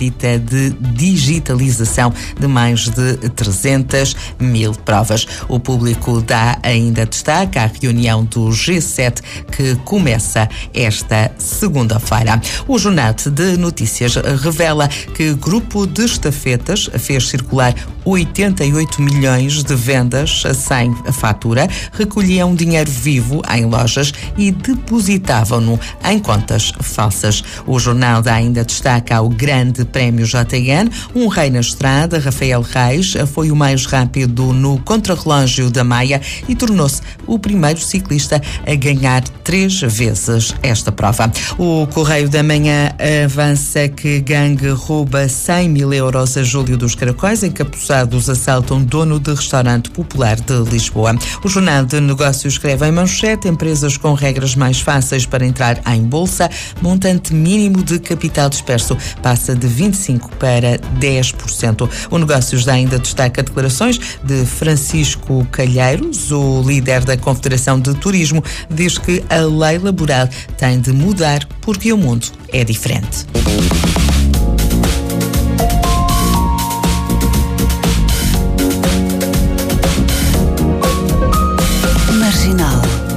inédita de digitalização de mais de 300.000 provas. O público dá ainda destaque à reunião do G7 que começa esta segunda-feira. O Jornal de Notícias revela que o grupo de estafetas fez circular 88 milhões de vendas sem fatura, recolhiam dinheiro vivo em lojas e depositavam-no em contas falsas. O jornal dá ainda destaque ao Grande Prémio JN. Um rei na estrada, Rafael Reis, foi o mais rápido no contrarrelógio da Maia e tornou-se o primeiro ciclista a ganhar 3 vezes esta prova. O Correio da Manhã avança que gangue rouba 100 mil euros a Júlio dos Caracóis. Encapuçados assaltam dono de restaurante popular de Lisboa. O Jornal de Negócios escreve em manchete: empresas com regras mais fáceis para entrar em bolsa, montante mínimo de capital disperso passa de 25% para 10%. O Negócios dá ainda destaque a declarações de Francisco Calheiros, o líder da Confederação de Turismo, diz que a lei laboral tem de mudar porque o mundo é diferente.